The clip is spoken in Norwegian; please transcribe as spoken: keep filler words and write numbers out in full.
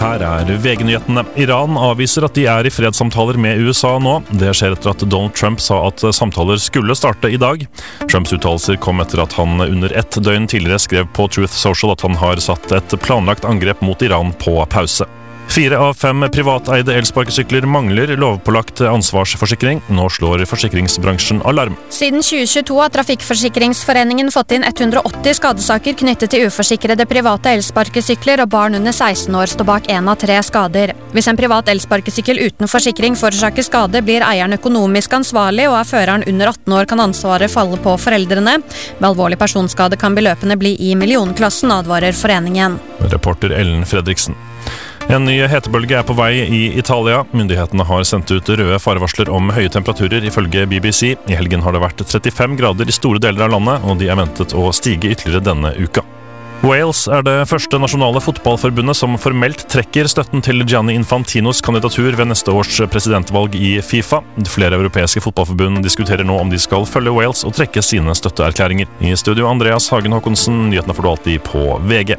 Her er V G-nyhetene. Iran avviser at de er i fredssamtaler med U S A nå. Det skjer etter at Donald Trump sa at samtaler skulle starte i dag. Trumps uttalelser kom etter at han under ett døgn tidligere skrev på Truth Social at han har satt et planlagt angrep mot Iran på pause. Fire av fem privateide elsparkesykler mangler lovpålagt ansvarsforsikring. Nå slår forsikringsbransjen alarm. Siden tjue tjueto har Trafikkforsikringsforeningen fått inn hundre og åtti skadesaker knyttet til uforsikrede private elsparkesykler, og barn under seksten år står bak en av tre skader. Hvis en privat elsparkesykkel uten forsikring forårsaker skade, blir eieren økonomisk ansvarlig, og er føreren under atten år kan ansvaret falle på foreldrene. Ved alvorlig personskade kan beløpene bli i millionklassen, advarer foreningen. Reporter Ellen Fredriksen. En ny hetebølge er på vei i Italia. Myndighetene har sendt ut røde farevarsler om høye temperaturer ifølge B B C. I helgen har det vært trettifem grader i store deler av landet, og de er ventet å stige ytterligere denne uka. Wales er det første nasjonale fotballforbundet som formelt trekker støtten til Gianni Infantinos kandidatur ved neste års presidentvalg i FIFA. Flere europeiske fotballforbund diskuterer nå om de skal følge Wales og trekke sine støtteerklæringer. I studio Andreas Hagen Håkonsen, nyhetene får du alltid på V G.